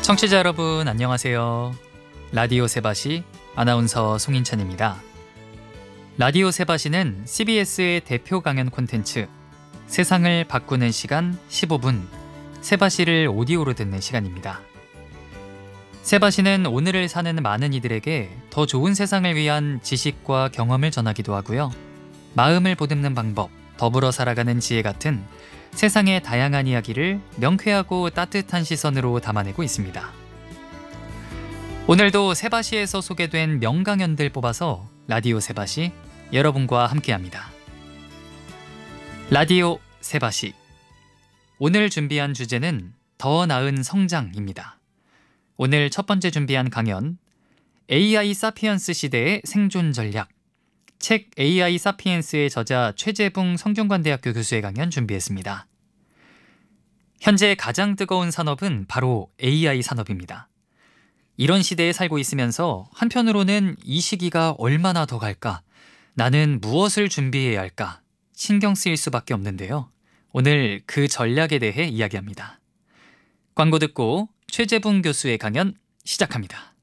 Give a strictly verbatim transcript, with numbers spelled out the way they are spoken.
청취자 여러분 안녕하세요. 라디오 세바시 아나운서 송인찬입니다. 라디오 세바시는 씨비에스의 대표 강연 콘텐츠 세상을 바꾸는 시간 십오 분 세바시를 오디오로 듣는 시간입니다. 세바시는 오늘을 사는 많은 이들에게 더 좋은 세상을 위한 지식과 경험을 전하기도 하고요. 마음을 보듬는 방법, 더불어 살아가는 지혜 같은 세상의 다양한 이야기를 명쾌하고 따뜻한 시선으로 담아내고 있습니다. 오늘도 세바시에서 소개된 명강연들 뽑아서 라디오 세바시 여러분과 함께합니다. 라디오 세바시 오늘 준비한 주제는 더 나은 성장입니다. 오늘 첫 번째 준비한 강연 에이아이 사피엔스 시대의 생존 전략 책 에이아이 사피엔스의 저자 최재붕 성균관대학교 교수의 강연 준비했습니다. 현재 가장 뜨거운 산업은 바로 에이아이 산업입니다. 이런 시대에 살고 있으면서 한편으로는 이 시기가 얼마나 더 갈까? 나는 무엇을 준비해야 할까? 신경 쓰일 수밖에 없는데요. 오늘 그 전략에 대해 이야기합니다. 광고 듣고 최재붕 교수의 강연 시작합니다.